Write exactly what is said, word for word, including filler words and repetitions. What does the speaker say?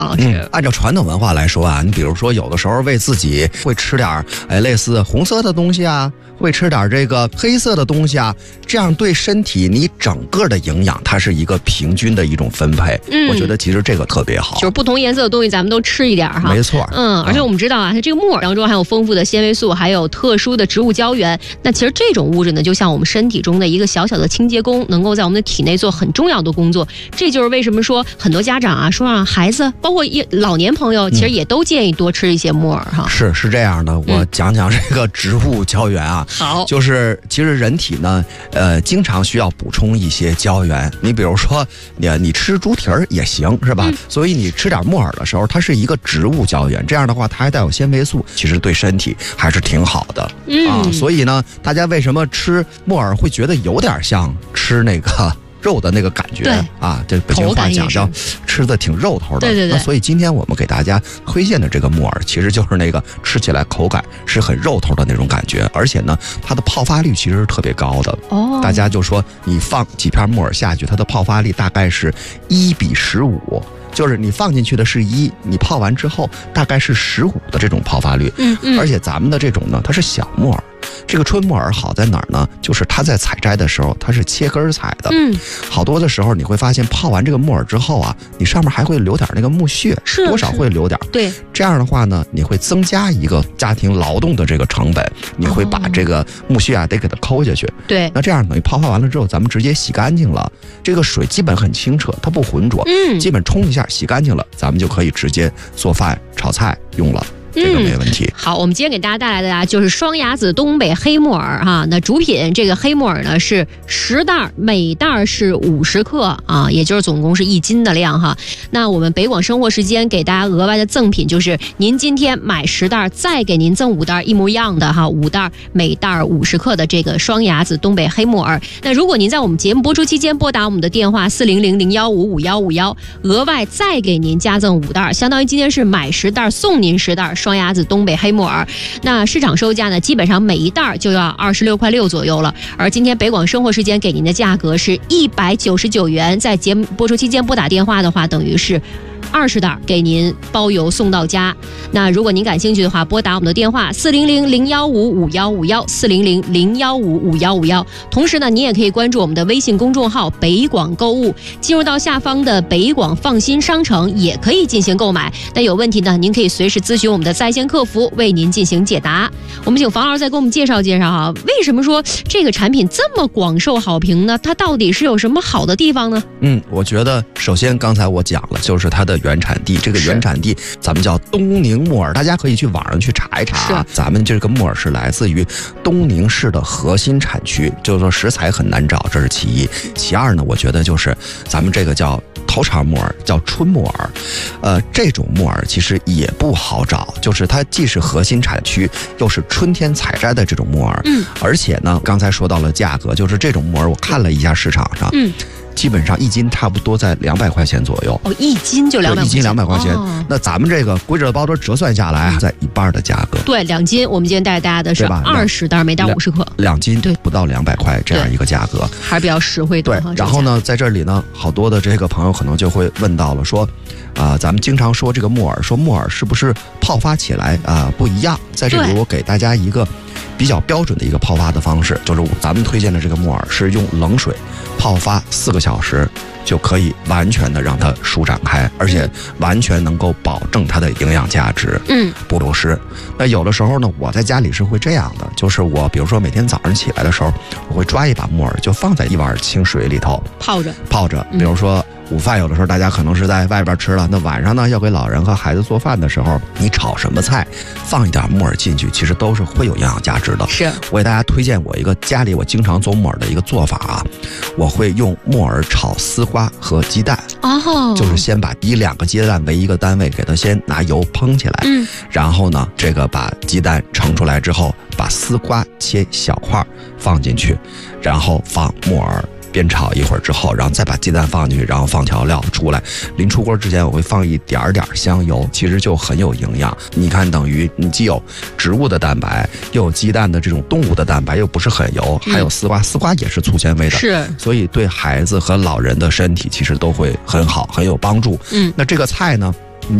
好吃。 嗯，按照传统文化来说啊，你比如说有的时候为自己会吃点哎类似红色的东西啊，会吃点这个黑色的东西啊，这样对身体你整个的营养它是一个平均的一种分配。嗯，我觉得其实这个特别好， 就是不同颜色的东西咱们都吃一点哈。 没错。 嗯，而且我们知道啊，它这个木耳当中含有丰富的纤维素，还有特殊的植物胶原。那其实这种物质呢，就像我们身体中的一个小小的清洁工，能够在我们的体内做很重要的工作。这就是为什么说很多家长啊，说让孩子，包括一老年朋友，其实也都建议多吃一些木耳哈。 是是这样的，我讲讲这个植物胶原啊。 好， 就是其实人体呢，呃，经常需要补充一些胶原。你比如说，你你吃猪蹄儿也行，是吧？嗯、所以你吃点木耳的时候，它是一个植物胶原，这样的话它还带有纤维素，其实对身体还是挺好的。嗯啊，所以呢，大家为什么吃木耳会觉得有点像吃那个肉的那个感觉啊？这北京话讲叫吃的挺肉头的。 对对对。 那所以今天我们给大家推荐的这个木耳，其实就是那个吃起来口感是很肉头的那种感觉，而且呢，它的泡发率其实是特别高的。哦。大家就说你放几片木耳下去，它的泡发率大概是一比十五。就是你放进去的是一，你泡完之后大概是十五的这种泡发率。嗯嗯。而且咱们的这种呢，它是小木耳。这个春木耳好在哪儿呢？就是它在采摘的时候，它是切根采的。嗯。好多的时候你会发现，泡完这个木耳之后啊，你上面还会留点那个木屑， 是多少会留点。 对。 这样的话呢，你会增加一个家庭劳动的这个成本，你会把这个木屑啊得给它抠下去。 对。 那这样等于泡发完了之后，咱们直接洗干净了，这个水基本很清澈，它不浑浊。嗯。基本冲一下洗干净了，咱们就可以直接做饭炒菜用了。这个没问题、嗯。 好，我们今天给大家带来的啊，就是双牙子东北黑木耳哈。那主品这个黑木耳呢是十袋，每袋是五十克啊，也就是总共是一斤的量哈。那我们北广生活时间给大家额外的赠品就是，您今天买十袋，再给您赠五袋一模一样的哈，五袋每袋五十克的这个双牙子东北黑木耳。那如果您在我们节目播出期间拨打我们的电话四零零零幺五五幺五幺，额外再给您加赠五袋，相当于今天是买十袋送您十袋。双牙子东北黑木耳，那市场售价呢，基本上每一袋就要二十六块六左右了。而今天北广生活时间给您的价格是一百九十九元，在节目播出期间拨打电话的话，等于是二十袋给您包邮送到家。那如果您感兴趣的话，拨打我们的电话四零零零幺五五幺五幺四零零零幺五五幺五幺。同时呢，您也可以关注我们的微信公众号北广购物，进入到下方的北广放心商城也可以进行购买。那有问题呢，您可以随时咨询我们的在线客服，为您进行解答。我们请房老师再给我们介绍介绍哈，为什么说这个产品这么广受好评呢？它到底是有什么好的地方呢？ 嗯，我觉得首先刚才我讲了，就是它的原产地，这个原产地咱们叫东宁木耳，大家可以去网上去查一查。咱们这个木耳是来自于东宁市的核心产区，就是说食材很难找，这是其一。其二呢，我觉得就是咱们这个叫头肠木耳，叫春木耳，呃，这种木耳其实也不好找，就是它既是核心产区，又是春天采摘的这种木耳。嗯，而且呢，刚才说到了价格，就是这种木耳，我看了一下市场上，嗯。基本上一斤差不多在两百块钱左右哦，一斤就两百， 一斤两百块钱、哦。那咱们这个规则包装折算下来，在一半的价格。 对，两斤，我们今天带大家的是二十袋，每袋五十克， 两斤对不到两百块这样一个价格， 还是比较实惠的。 对，然后呢，在这里呢，好多的这个朋友可能就会问到了，说，啊、呃，咱们经常说这个木耳，说木耳是不是泡发起来啊、呃、不一样？在这里我给大家一个比较标准的一个泡发的方式，就是咱们推荐的这个木耳是用冷水泡发四个小时，就可以完全的让它舒展开，而且完全能够保证它的营养价值，嗯，不流失。那有的时候呢，我在家里是会这样的，就是我比如说每天早上起来的时候，我会抓一把木耳，就放在一碗清水里头泡着泡着，比如说。午饭有的时候大家可能是在外边吃了，那晚上呢要给老人和孩子做饭的时候，你炒什么菜放一点木耳进去，其实都是会有营养价值的。 是， 我给大家推荐我一个家里我经常做木耳的一个做法啊，我会用木耳炒丝瓜和鸡蛋。哦，就是先把以两个鸡蛋为一个单位，给它先拿油烹起来，嗯，然后呢，这个把鸡蛋盛出来之后，把丝瓜切小块放进去，然后放木耳。煸炒一会儿之后，然后再把鸡蛋放进去，然后放调料出来。临出锅之前，我会放一点点香油，其实就很有营养。你看，等于你既有植物的蛋白，又有鸡蛋的这种动物的蛋白，又不是很油，还有丝瓜，丝瓜也是粗纤维的， 是， 所以对孩子和老人的身体其实都会很好，很有帮助。嗯，那这个菜呢，